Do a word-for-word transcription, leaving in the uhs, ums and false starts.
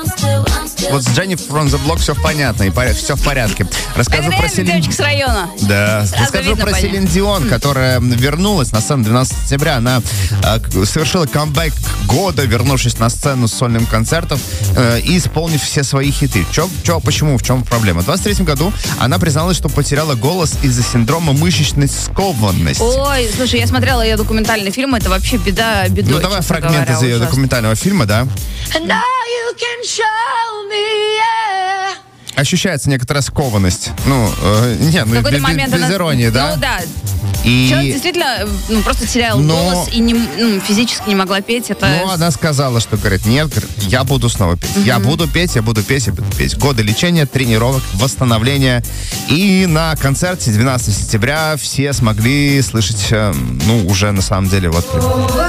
Вот с Jennifer from the Block все понятно, и все в порядке. Расскажу Это про реально Селин... девочка с района. Да, Сразу расскажу видно про по ней. Селин Дион, которая вернулась на сцену двенадцатого сентября. Она э, совершила камбэк года, вернувшись на сцену с сольным концертом э, и исполнив все свои хиты. Чё, чё, почему, в чем проблема? В двадцать третьем году она призналась, что потеряла голос из-за синдрома мышечной скованности. Ой, слушай, я смотрела ее документальный фильм, это вообще беда, бедой. Ну, давай честно фрагмент говоря, из ее ужасно. документального фильма, да? And now you can show me, yeah. Ощущается некоторая скованность. Ну, э, нет, ну, В какой-то без, момент без она... иронии, да? Ну да. И... Человек действительно ну, просто терял Но- голос и не, ну, физически не могла петь. Это... Ну, она сказала, что, говорит, нет, говорит, я буду снова петь. Я буду петь, я буду петь, я буду петь. Годы лечения, тренировок, восстановления. И на концерте двенадцатого сентября все смогли слышать, э, ну, уже на самом деле, вот...